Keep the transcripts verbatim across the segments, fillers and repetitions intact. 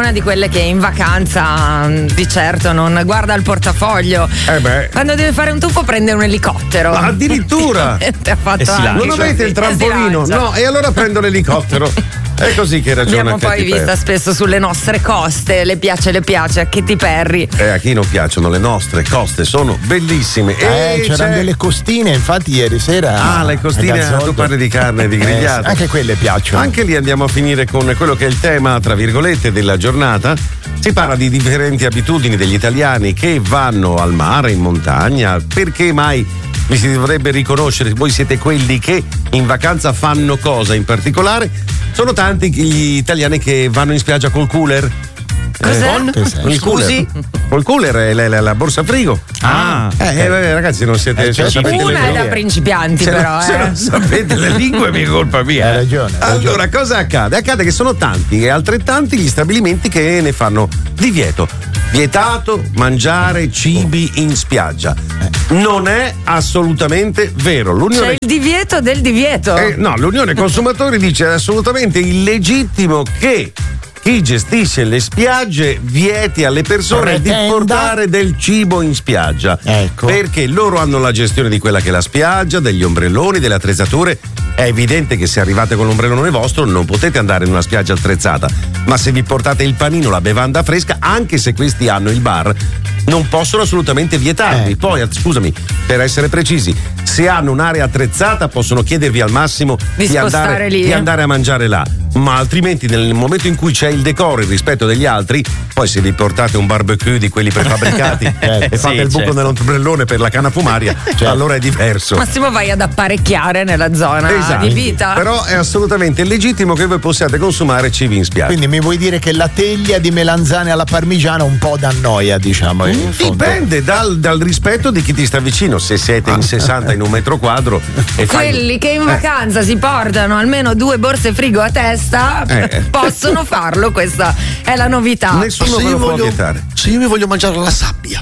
una di quelle che in vacanza di certo non guarda il portafoglio. Eh beh. Quando deve fare un tuffo prende un elicottero. Ma addirittura Ti ha fatto anche. non avete il trampolino? No, e allora prendo l'elicottero. È così che ragiona. Abbiamo poi Katy vista Perry. spesso sulle nostre coste, le piace, le piace a Katy Perry. E a chi non piacciono le nostre coste, sono bellissime. Eh, e c'erano c'è... delle costine, infatti ieri sera. Ah, le costine, a Gazzotto. tu parli di carne e di grigliata. Eh, anche quelle piacciono. Anche lì andiamo a finire con quello che è il tema, tra virgolette, della giornata. Si parla di differenti abitudini degli italiani che vanno al mare, in montagna. Perché mai vi si dovrebbe riconoscere? Voi siete quelli che in vacanza fanno cosa in particolare? Sono tanti gli italiani che vanno in spiaggia col cooler. Cos'è? Con il cooler. Col cooler è la, la, la borsa frigo. Ah, Eh, eh, eh, ragazzi, non siete. Eh, se non cioè, sapete Una le è da lingue. principianti, Se, però, non, se eh. non sapete le lingue, è mica colpa mia. Hai ragione, hai Allora, ragione. cosa accade? Accade che sono tanti e altrettanti gli stabilimenti che ne fanno divieto. Vietato mangiare cibi in spiaggia. Non è assolutamente vero. C'è L'Unione il divieto del divieto. eh, no, l'Unione Consumatori dice è assolutamente illegittimo che chi gestisce le spiagge vieti alle persone Pretenda. di portare del cibo in spiaggia. Ecco. Perché loro hanno la gestione di quella che è la spiaggia, degli ombrelloni, delle attrezzature. È evidente che se arrivate con l'ombrellone vostro non potete andare in una spiaggia attrezzata, ma se vi portate il panino, la bevanda fresca, anche se questi hanno il bar, non possono assolutamente vietarvi. Ecco. Poi, scusami, per essere precisi, se hanno un'area attrezzata possono chiedervi al massimo Di spostare andare, lì. di andare a mangiare là, ma altrimenti nel momento in cui c'è il decoro, il rispetto degli altri, poi se vi portate un barbecue di quelli prefabbricati e fate Sì, il buco certo. nell'ombrellone per la canna fumaria, allora è diverso. Massimo vai ad apparecchiare nella zona Esatto. di vita. Però è assolutamente legittimo che voi possiate consumare cibi in spiaggia. Quindi mi vuoi dire che la teglia di melanzane alla parmigiana un po' d'annoia, diciamo. In fondo. Dipende dal, dal rispetto di chi ti sta vicino. Se siete in sessanta in un metro quadro e fai- Quelli che in vacanza si portano almeno due borse frigo a testa Eh. possono farlo, questa è la novità. nessuno ve lo può vietare. Se io mi voglio mangiare la sabbia.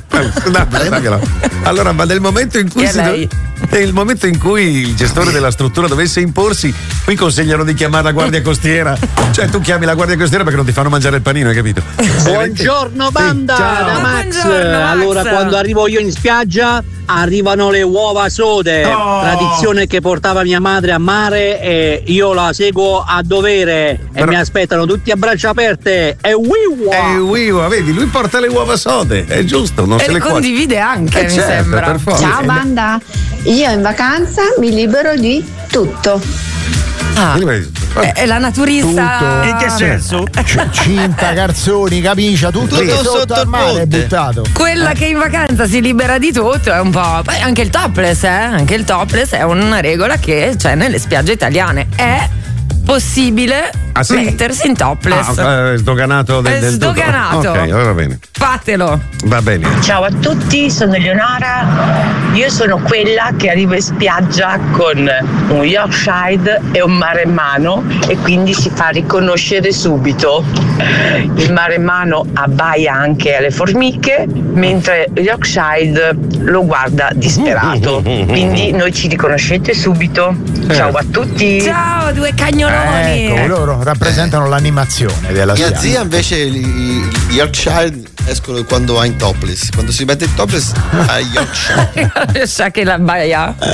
No, dagliela. Allora, ma nel momento in cui Che si lei? nel momento in cui il gestore della struttura dovesse imporsi, qui consigliano di chiamare la guardia costiera. Cioè, tu chiami la guardia costiera perché non ti fanno mangiare il panino, hai capito? Buongiorno banda, Sì, ciao. da Max. Buongiorno, Max. Allora, quando arrivo io in spiaggia arrivano le uova sode, Oh. tradizione che portava mia madre a mare e io la seguo a dovere e Però- mi aspettano tutti a braccia aperte e wiwa. Eh, Wiwa, vedi, lui porta le uova sode, è giusto, non E se le le cuoce. condivide anche, Eh, mi certo, sembra. per forza. Ciao banda, io in vacanza mi libero di tutto. Ah, è, è la naturista. Tutto. In che senso? C- cinta, calzoni, camicia, tutto, Tutto sotto, sotto al il mare è ponte. buttato. Quella che in vacanza si libera di tutto è un po'. Beh, anche il topless, eh? Anche il topless è una regola che c'è nelle spiagge italiane. È possibile Ah, sì? mettersi in topless. Ah, eh, sdoganato del, È del tutto. sdoganato. Ok, allora va bene. Fatelo. Va bene. Ciao a tutti, sono Eleonora. Io sono quella che arriva in spiaggia con un Yorkshire e un maremmano e quindi si fa riconoscere subito. Il maremmano abbaia anche alle formiche, mentre il Yorkshire lo guarda disperato. Quindi noi ci riconoscete subito. Ciao a tutti. Ciao, due cagnoloni. Ecco, loro rappresentano l'animazione della Mia spiaggia. zia invece i i Yorkshire escono quando va in topless. Quando si mette in topless ha Yorkshire. Sa che la baia.